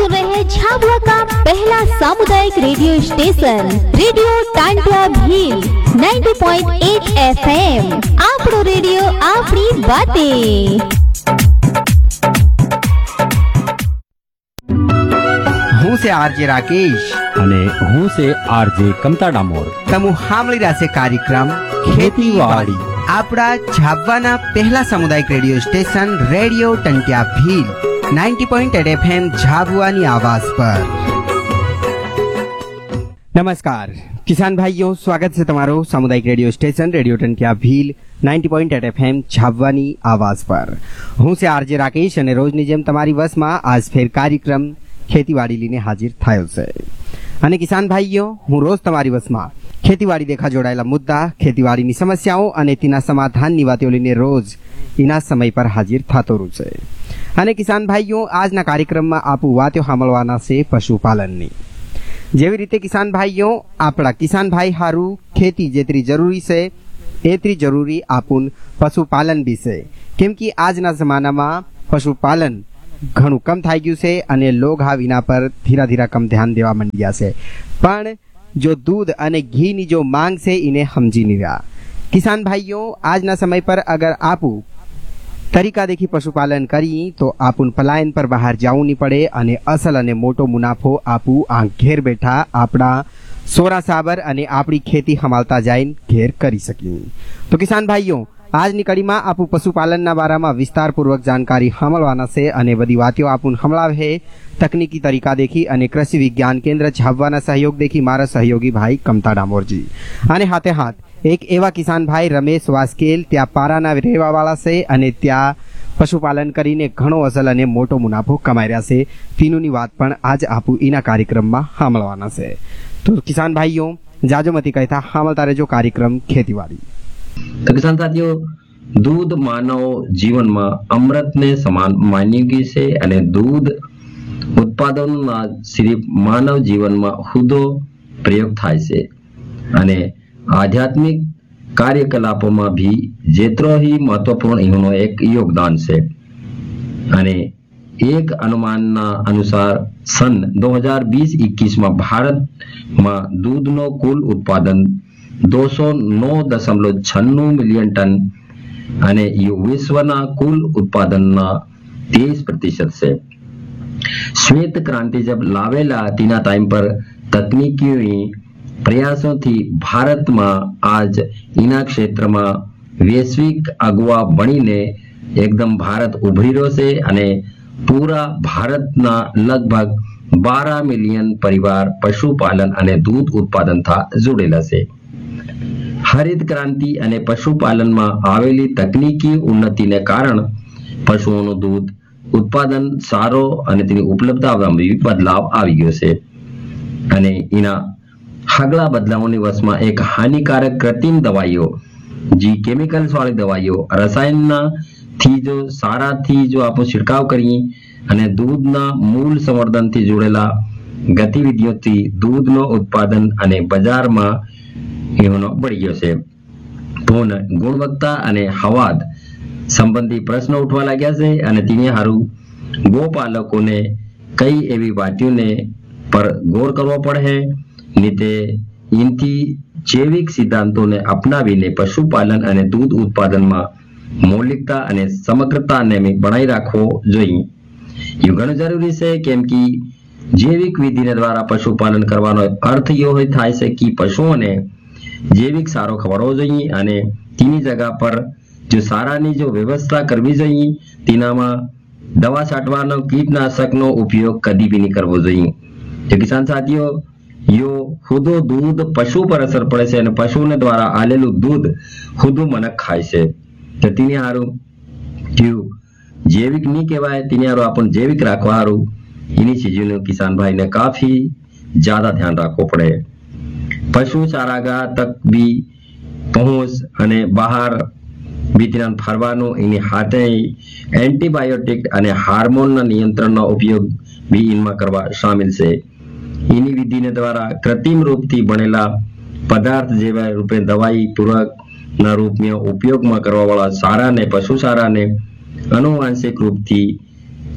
सुन रहे हैं झाबुआ का पहला सामुदायिक radio station radio Tantia Bhil 90.8 FM। आपनो रेडियो आपनी बातें। હું છે આરજે રાકેશ અને હું છે આરજે કમતા ડામોર। તમુ સાંભળી રહ્યા છે કાર્યક્રમ ખેતીવાડી આપણા ઝાબવાના પહેલા સામુદાયિક radio station radio ટંટિયા Bhil 90.8 FM झाबुआनी आवाज पर। नमस्कार किसान भाइयों, स्वागत है તમારો सामुदायिक radio station radio Tantia Bhil 90.8 FM झाबुआनी आवाज पर। હું છે આરજે રાકેશ અને રોજની જેમ તમારી વસમાં આજ ફેર કાર્યક્રમ ખેતીવાડી લઈને હાજર થયો છે। અને કિસાન ભાઈઓ, હું રોજ તમારી વસમાં ખેતીવાડી દેખા જોડાયેલા મુદ્દા, ખેતીવાડીની સમસ્યાઓ અને તેના સમાધાનની વાતો લઈને રોજ એના સમય પર હાજર થતો રહું છે। અને કિસાન ભાઈઓ, આજના કાર્યક્રમમાં આપું વાતો સાંભળવાના છે પશુપાલનની। જેવી રીતે કિસાન ભાઈઓ, આપણા કિસાન ભાઈ હારું ખેતી જેટલી જરૂરી છે એટલી જરૂરી આપું પશુપાલન બી છે। કેમ કે આજના જમાનામાં પશુપાલન ઘણું કમ થઈ ગયું છે અને લોગ હા વિના પર ધીરા ધીરા કમ ધ્યાન દેવા માંડ્યા છે। પણ જો દૂધ અને ઘીની જો માંગ છે એને સમજી નહીં રહ્યા। કિસાન ભાઈઓ, આજના સમય પર અગર આપું તરીકા દેખી પશુપાલન કરી તો આપું પલાયન પર બહાર જવું નહીં પડે અને અસલ અને મોટો મુનાફો આપું આ ઘેર બેઠા આપણા સોરા સાબર અને આપણી ખેતી સંભાળતા જઈને ઘેર કરી શકીએ। તો કિસાન ભાઈઓ, આજની કડીમાં આપું પશુપાલનના બારામાં વિસ્તારપૂર્વક જાણકારી સાંભળવાના છે અને બધી વાતો આપું સંભળાવે તકનીકી તરીકા દેખી અને કૃષિ વિજ્ઞાન કેન્દ્ર ઝાબવાના સહયોગ દેખી મારા સહયોગી ભાઈ કમતા ડામોરજી અને હાથે હાથ એક એવા કિસાન ભાઈ રમેશ વાસ્કેલ ત્યાં પારાના રહેવાવાળા છે અને ત્યાં પશુપાલન કરીને ઘણો અસલ અને મોટો મુનાફો કમાઈ રહ્યા છે। તેની વાત પણ આજ આપું એના કાર્યક્રમમાં સાંભળવાના છે। તો કિસાન ભાઈઓ, જાજો મતી કહેતા સાંભળતા રહેજો કાર્યક્રમ ખેતીવાડી। તો કિસાન સાથીઓ, દૂધ માનવ જીવનમાં અમૃતને સમાન માન્યું ગયું છે અને દૂધ ઉત્પાદનના સિર્ફ માનવ જીવનમાં હુદો પ્રયોગ થાય છે અને આધ્યાત્મિક કાર્યકલાપોમાં भी જેટલો ही महत्वपूर्ण એનું એક યોગદાન છે। અને એક અનુમાનના અનુસાર સન 2020-21માં ભારતમાં દૂધનો કુલ ઉત્પાદન 209.96 મિલિયન ટન અને વિશ્વના કુલ उत्पादनના 23% છે। श्वेत क्रांति जब लावेला तीना टाइम पर तकनीकी प्रयासों थी भारत में आज इना क्षेत्र में वैश्विक अगुआ बनी ने एकदम भारत उभरी रो से अने पूरा भारत ना लगभग 12 मिलियन परिवार पशुपालन अने दूध उत्पादन था जुड़ेला से। हरित क्रांति अने पशुपालन में आवेली तकनीकी उन्नति ने कारण पशुओं नु दूध उत्पादन सारो अने तेनी उपलब्धतामां बदलाव आवी गयो छे अने इना हगला बदलावोनी वशमां एक हानिकारक कृत्रिम दवाईओ जी केमिकल्स वाली दवाईओ रसायणना थी जो सारा थी जो आपो छिड़काव करी अने दूधना मूल संवर्धन थी जोड़ेला गतिविधिओ थी दूधनो उत्पादन अने बजारमां एनो बढ़ी गयो छे। पूर्ण गुणवत्ता अने हवाद संबंधी प्रश्न उठवा लाग्या छे अने तेनी हारू गोपालकोने कई एवी वातीओने पर गौर करवो पड़े। नीते इनथी जैविक सिद्धांतों ने अपनावीने पशुपालन अने दूध उत्पादन में मौलिकता अने समग्रता ने बनाई राखवो जोईए। ये घणुं जरूरी है केम कि जैविक विधि द्वारा पशुपालन करवानो अर्थ यो थाय छे कि पशुओने जैविक सारो खवड़वो जोईए अने तेनी जगह पर जो सारानी जो व्यवस्था करवी जोईए तेनामां दवा छांटवानो कीटनाशकनो उपयोग कदी भी नहीं करवो जोईए। तो किसान साथीओ, यो खुदो दूध पशु पर असर पड़े छे अने पशुओने द्वारा आलेलुं दूध खुदो मनक खाय छे। तो तेनी हारू जो जैविक नहीं कहेवाय तेनी हारू आपन जैविक राखवा हारू एनी चीजों किसान भाई ने काफी ज्यादा ध्यान राखवो पड़े। पशु चारागाह तक भी पहुंच अने बहार बीतरान फरवानो एनी हाथे एंटीबायोटिक अने हार्मोनना नियंत्रणनो उपयोग भी इनमां करवा शामिल छे। एनी विधि ने द्वारा कृत्रिम रूप थी बनेला पदार्थ जेवा रूपे दवाई पूरक ना रूप में उपयोग में करवा वाला सारा ने पशु सारा ने आनुवांशिक रूप थी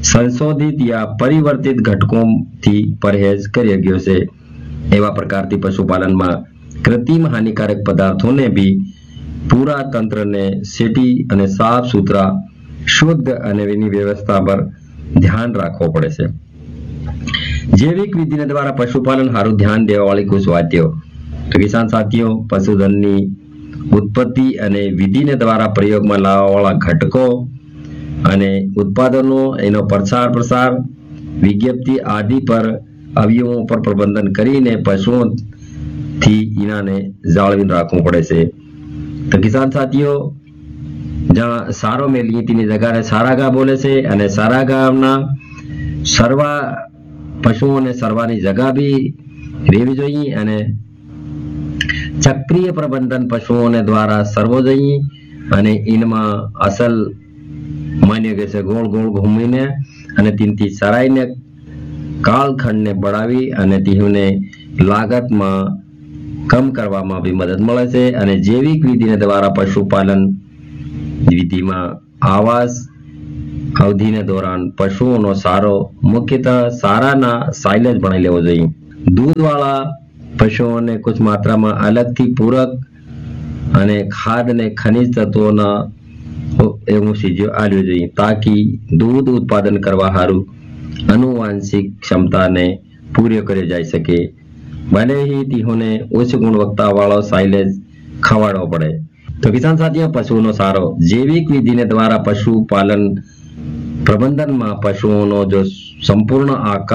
સંશોધિત યા પરિવર્તિત ઘટકોથી પरहेજ કરી ગયો છે. એવા પ્રકારથી પશુપાલનમાં કૃત્રિમ હાનિકારક પદાર્થોને બી પૂરા તંત્રને સેટી અને સાફ સુથરા શુદ્ધ અને એની વ્યવસ્થા પર ધ્યાન રાખવો પડે છે. જૈવિક વિધિના દ્વારા પશુપાલન સારું ધ્યાન દેવા વાળી કુછ વાત્યો. તો કિસાન સાથીઓ, પશુધનની ઉત્પત્તિ અને વિધિને દ્વારા પ્રયોગમાં લાવવાવાળા ઘટકો અને ઉત્પાદનો, એનો પ્રસાર વિજ્ઞપ્તિ આદિ પર અવયવો પર પ્રબંધન કરીને પશુઓથી ઈનાને જાળવીને રાખવું પડે છે. તો કિસાન સાથીઓ, જ્યાં સારો મેલીએ તેની જગાને સારા ગા બોલે છે અને સારા ગામના સરવા પશુઓને સરવાની જગા બી રહેવી જોઈએ અને ચક્રીય પ્રબંધન પશુઓને દ્વારા સરવો જોઈએ અને એમાં અસલ માન્ય કે છે ગોળ ગોળ ઘૂમીને અને તેનથી સરાઈને કાળખંડને બઢાવી અને તેઓને લાગતમાં કમ કરવામાં બી મદદ મળે છે. અને જૈવિક વિધિને દ્વારા પશુપાલન વિધિમાં આવાસ અવધિને દોરાન પશુઓનો સારો મુખ્યતઃ સારાના સાયલેજ ભણી લેવો જોઈએ. દૂધવાળા પશુઓને કુછ માત્રામાં અલગથી પૂરક અને ખાદ અને ખનિજ તત્વોના એવું ચીજો આલવી જોઈએ તાકી દૂધ ઉત્પાદન કરવા સારું આનુવાંશિક ક્ષમતાને પૂરી કરી જઈ શકે. ભલે ही તેઓને ઉચ્ચ ગુણવત્તા વાળો સાયલેજ ખવાડવો પડે. તો કિસાન સાથીઓ, પશુઓનો સારો જૈવિક વિધિને દ્વારા પશુપાલન પ્રબંધનમાં પશુઓનો જો સંપૂર્ણ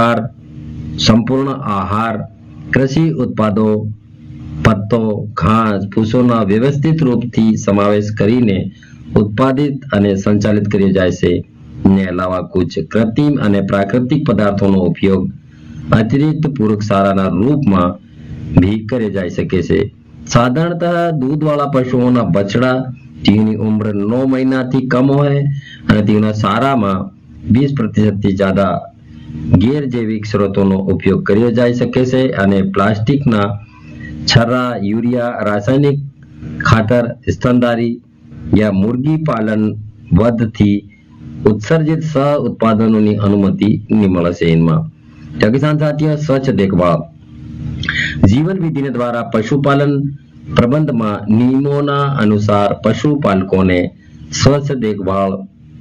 આહાર, કૃષિ ઉત્પાદો, પત્તો, ઘાસ, ભૂસોના વ્યવસ્થિત રૂપથી સમાવેશ કરીને ઉત્પાદિત અને સંચાલિત કરી જાય છે. ને અલાવા કુછ કૃત્રિમ અને પ્રાકૃતિક પદાર્થોનો ઉપયોગ અતિરિક્ત પૂરક સારાના રૂપમાં ભી કરી જઈ શકે છે. સાધારણતઃ દૂધવાળા પશુઓના બછડા જેની ઉંમર 9 મહિનાથી કમ હોય અને તેના સારામાં 20% થી જ્યાદા ગેરજૈવિક સ્ત્રોતોનો ઉપયોગ કર્યો જઈ શકે છે અને પ્લાસ્ટિકના છર્રા, યુરિયા, રાસાયણિક ખાતર, સ્તનધારી યા મુર્ગી પાલન વધથી ઉત્સર્જિત સહ ઉત્પાદનોની અનુમતિ મળે છે. એમાં કિસાન સાથીઓ, સ્વચ્છ દેખભાળ જીવન વિધિને દ્વારા પશુપાલન પ્રબંધમાં નિયમોના અનુસાર પશુપાલકોને સ્વચ્છ દેખભાળ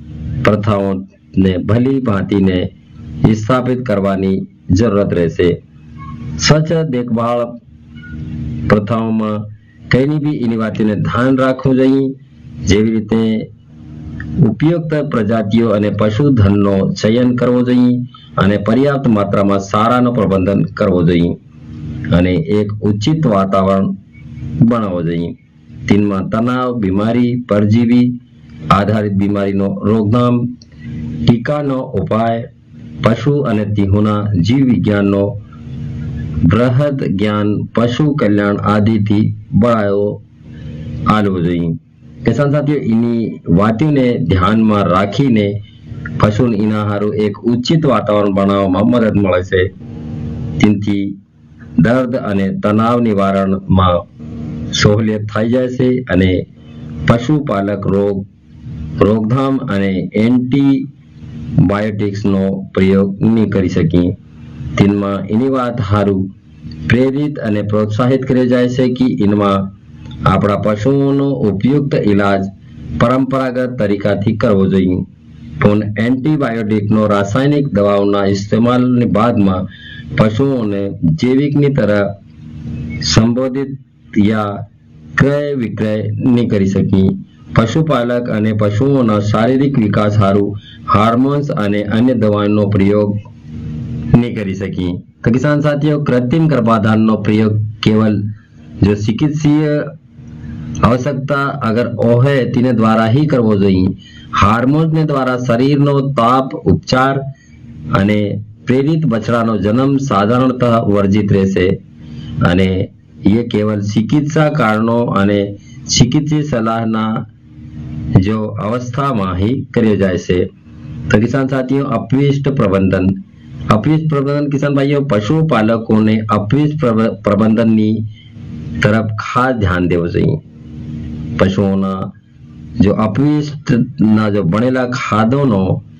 પ્રથાઓને ભલી ભાંતિને સ્થાપિત કરવાની જરૂરત રહેશે. સ્વચ્છ દેખભાળ પ્રથાઓમાં કઈની બી એની વાતને ધ્યાન રાખવું જોઈએ, જેવી રીતે ઉપયુક્ત પ્રજાતિઓ અને પશુધનનો ચયન કરવો જોઈએ અને પર્યાપ્ત માત્રામાં સારાનો પ્રબંધન કરવો જોઈએ અને એક ઉચિત વાતાવરણ બનાવવો જોઈએ. તેમાં તણાવ, બીમારી, પરજીવી આધારિત બીમારીનો રોકથામ, ટીકાનો ઉપાય, પશુ અને તેઓના જીવ વિજ્ઞાનનો બૃહદ જ્ઞાન, પશુ કલ્યાણ આદિથી બળાવો આલવો જોઈએ. કિસાન સાથીઓ, એની વાતોને ધ્યાનમાં રાખીને પશુને એના હારું એક ઉચિત વાતાવરણ બનાવવામાં મદદ મળે છે. તેનાથી દર્દ અને તણાવ નિવારણમાં સહુલિયત થઈ જાય છે અને પશુપાલક રોકથામ અને એન્ટીબાયોટિક્સનો પ્રયોગ નહીં કરી શકી. તેમાં એની વાત હારું પ્રેરિત અને પ્રોત્સાહિત કરી જાય છે કે એમાં આપણા પશુઓનો ઉપયુક્ત ઇલાજ પરંપરાગત તરીકાથી કરવો જોઈએ. પણ એન્ટીબાયોટિકનો રાસાયણિક દવાઓના ઇસ્તેમાલની બાદમાં પશુઓને જૈવિકની તરફ સંબોધિત યા ક્રય વિક્રય નહીં કરી શકી. પશુપાલક અને પશુઓના શારીરિક વિકાસ હારું હાર્મોન્સ અને અન્ય દવાઓનો પ્રયોગ नहीं કરી શકી. તો કિસાન સાથીઓ, કૃત્રિમ ગર્ભાધાનનો પ્રયોગ કેવલ जो चिकित्सीय आवश्यकता अगर है तेने द्वारा ही करवो જોઈએ. हार्मोन ने द्वारा शरीरનો તાપ ઉપચાર અને પ્રેરિત બચ્ચાનો જન્મ સાધારણતઃ વર્જિત રહેશે અને ये केवल चिकित्सा कारणों અને चिकित्सीय सलाहના जो अवस्थाમાં ही કર્યો જાય છે. તો કિસાન સાથીઓ, अपविष्ट प्रबंधन किसान भाइयों, पशुपालकों ने अपविष्ट प्रबंधन ની तरफ खास ध्यान देवो જોઈએ. पशुओं जो अपविष्ट जो बनेला खादों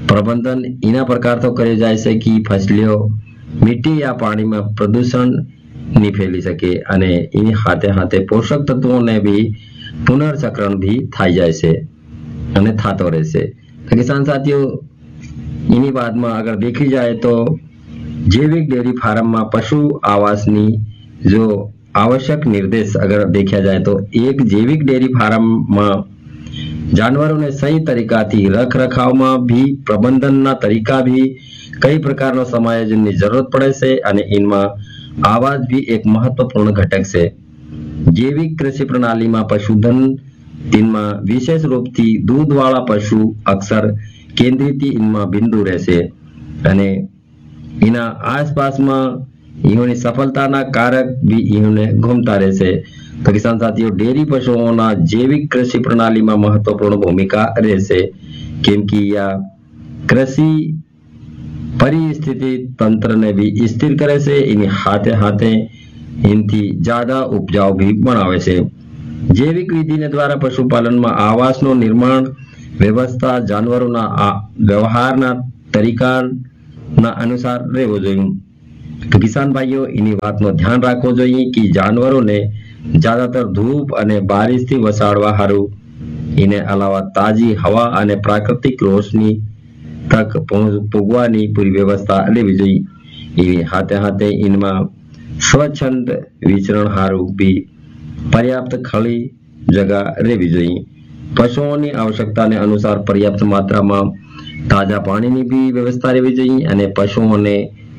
પ્રબંધન એના પ્રકાર તો કર્યો જાય છે કે ફસલીઓ મીઠી યા પાણીમાં પ્રદૂષણ નહીં ફેલી શકે અને એની હાથે હાથે પોષક તત્વોને બી પુનર્ચક્રણ બી થઈ જાય છે અને થતો રહેશે। કિસાન સાથીઓ એની બાદમાં અગર દેખી જાય તો जैविक डेयरी फार्म में पशु आवासनी जो आवश्यक निर्देश अगर देखा जाए तो एक जैविक डेयरी फार्म में जानवरों ने सही तरीका थी रख रखाव में भी प्रबंधन ना तरीका भी कई प्रकार नो समायोजन की जरूरत पड़े से अने इनमें आवाज भी एक महत्वपूर्ण घटक से। जैविक कृषि प्रणाली में पशुधन इनमें विशेष रूप थी दूध वाला पशु अक्सर केंद्रित इनमें बिंदु रहશે અને इना आसपास में इन्होंने सफलता ना कारक भी इन्होंने घूमता रहશે। तो किसान साथियों डेयरी पशुओं ना जैविक कृषि प्रणाली में महत्वपूर्ण भूमिका रहશે केम कि यह कृषि परिस्थिति तंत्र ने भी स्थिर करे से इन हाथे हाथे इनथी ज्यादा उपजाऊ भी बनावे से। जैविक विधि ने द्वारा पशुपालन में आवास नो निर्माण व्यवस्था जानवरों ना व्यवहार ना तरीका ना अनुसार रहवो जोईए। तो किसान भाईओ इनी बात नो ध्यान राखवो जोईए कि जानवरों ने ज्यादातर धूप अने बारिश थी वसाड़वा हारू इने अलावा ताजी हवा अने प्राकृतिक रोशनी तक पुगवानी पूरी व्यवस्था लेवी जोईए। इनी हाथे हाथे इनमां स्वच्छंद विचरण हारू भी पर्याप्त खली जगह रहवी जोईए। पशुओनी आवश्यकता ने अनुसार पर्याप्त मात्रा में ताजा पानी की भी व्यवस्था रहवी जोईए अने पशुओने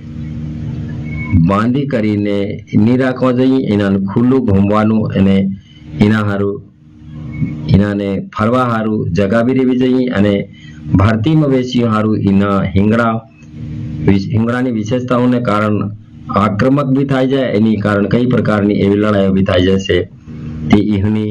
बांधी करीने नहीं राखवा जोईए। एनाने खुल्लू घूमवानुं अने एना हारू एनाने फरवा हारू जगह भी रहवी जोईए अने भारतीय मवेशीओ हारू एना हिंगड़ानी विशेषताओने कारण आक्रमक भी थाई जाय एनी कारण कई प्रकारनी एवी लड़ाईओ भी थाई जशे ते एनी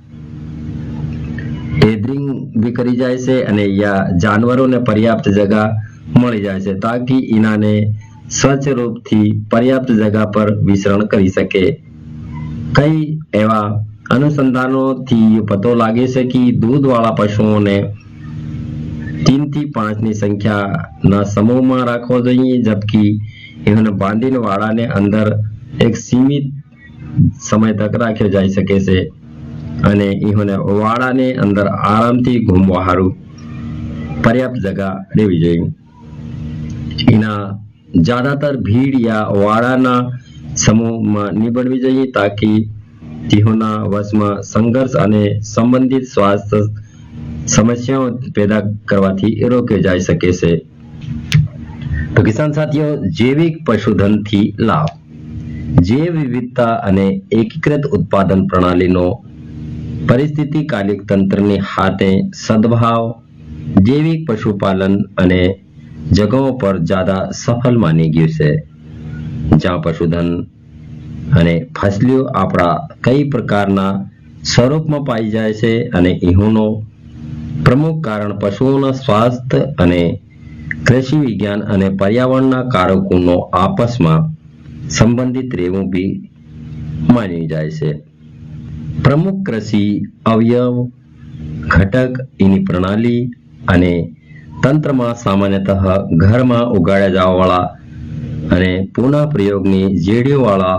टेधरिंग भी करी जाए से अने या जानवरों ने पर्याप्त जगह मળી જાય છે ताकि इनाने स्वच्छ रूप थी पर्याप्त जगह पर विचरण करी सके। कई एवा अनुसंधानों थी पतो लागे से कि दूध वाला पशुओं ने 3 થી 5 ની संख्या ना समूह में राखવો જોઈએ जबकि इन्होंने बांधीने वाड़ा ने अंदर एक सीमित समय तक राख्यो जाई सके से અને इन्होंने वाड़ा ने अंदर आराम थी घूमवा हारू पर्याप्त जगह रहवी जोईए। इना ज्यादातर भीड़ या वाड़ा ना समूह में नहीं बनवी जोईए ताकि तेओना वश में संघर्ष अने संबंधित स्वास्थ्य समस्याओं पैदा करवाथी रोक्यो जाई सके से। तो किसान साथियों जैविक पशुधन थी लाभ जैव विविधता अने एकीकृत उत्पादन प्रणाली नो परिस्थितिकालिक तंत्रनी हाथे सद्भाव जैविक पशुपालन अने जगहों पर ज्यादा सफल मानी गयुं छे। ज्यां पशुधन अने फसलीओ आपड़ा कई प्रकारना स्वरूप में पाई जाय छे अने इहोनो प्रमुख कारण पशुओना स्वास्थ्य अने कृषि विज्ञान अने पर्यावरणना कारकोनो आपस में संबंधित रहेवुं भी मानी जाय छे। प्रमुख कृषि अवयव घटक इनी प्रणाली अने तंत्र में सामान्यतः घर में उगाड़ा जावावाळा अने पुनः प्रयोगनी जेड़ीओ वाला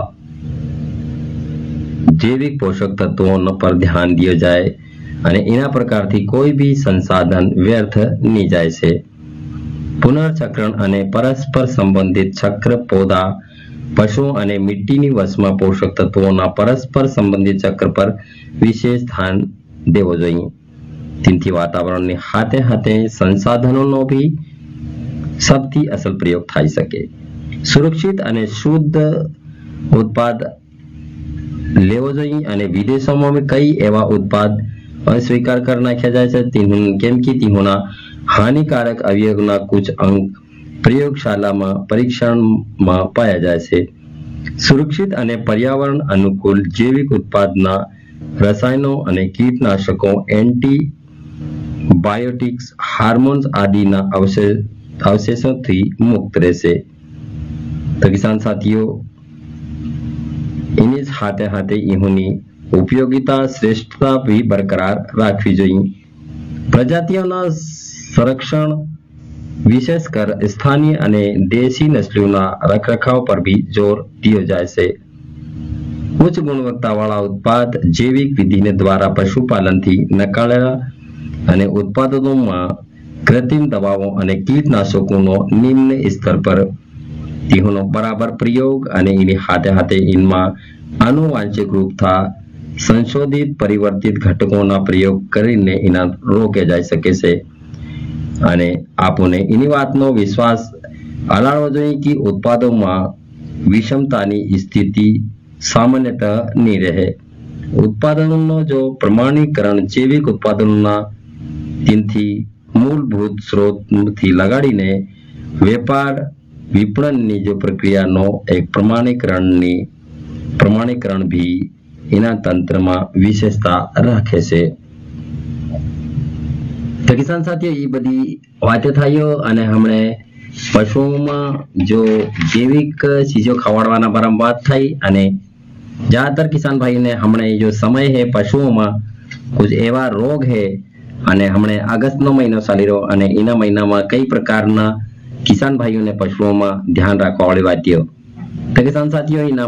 जैविक पोषक तत्वों पर ध्यान दियो जाए अने एना प्रकारथी कोई भी संसाधन व्यर्थ नहीं जाय छे। पुनर्चक्रण अने परस्पर संबंधित चक्र पौधा पशुओं अने मिट्टीनी वशमां पोषक तत्वों परस्पर संबंधित चक्र पर विशेष ध्यान देवो जोईए। तेनाथी वातावरणनी हाथे हाथे संसाधनों भी सबथी असल प्रयोग थाई सके। सुरक्षित अने शुद्ध उत्पाद लेवो जोईए अने विदेशों में कई एवा उत्पाद अस्वीकार कर नाख्या जाय छे केम कि तेओना हानिकारक अवयवना कुछ अंग प्रयोगशाला में परीक्षण में पाया जाय छे। सुरक्षित अने पर्यावरण अनुकूल जैविक उत्पादना रसायनों अने कीटनाशकों एंटीबायोटिक्स हार्मोन्स आदिना अवशेषों थी मुक्त रहेशे। तो किसान साथियों इनी हाथे हाथे इहोनी उपयोगिता श्रेष्ठता भी बरकरार राखवी जोईए। प्रजातिओना संरक्षण વિશેષકર સ્થાનીય અને દેશી નસ્લોના રખરખાવ પર બી જોર દિયો જાય છે. ઉચ્ચ ગુણવત્તાવાળા ઉત્પાદ જૈવિક વિધિને દ્વારા પશુપાલનથી નકારેલા અને ઉત્પાદનોમાં કૃત્રિમ દવાઓ અને કીટનાશકોનો નિમ્ન સ્તર પર તેનો બરાબર પ્રયોગ અને એની હાથે હાથે એમાં આનુવાંશિક રૂપથી સંશોધિત પરિવર્તિત ઘટકોના પ્રયોગ કરીને એના રોકે જઈ શકે છે. અને આપણને એની વાતનો વિશ્વાસ અલાળવો જોઈએ કે ઉત્પાદોમાં વિષમતાની સ્થિતિ સામાન્યતઃ નહીં રહે. ઉત્પાદનોનો જો પ્રમાણીકરણ જૈવિક ઉત્પાદનોના તેનથી મૂળભૂત સ્ત્રોતથી લગાડીને વેપાર વિપણનની જો પ્રક્રિયાનો એક પ્રમાણીકરણ ભી એના તંત્રમાં વિશેષતા રાખે છે. તો કિસાન સાથીઓ એ બધી વાતો થયો અને હમણે પશુઓમાં જો જૈવિક ચીજો ખવડાવવાના બારામાં વાત થઈ અને જ્યાદાતર કિસાન ભાઈને હમણે જો સમય है પશુઓમાં कुछ એવા રોગ है અને હમણે ઓગસ્ટનો મહિનો ચાલી રહ્યો અને એના મહિનામાં કઈ પ્રકારના કિસાન ભાઈઓને પશુઓમાં ધ્યાન રાખવા વાળી વાતીઓ. તો કિસાન સાથીઓ એના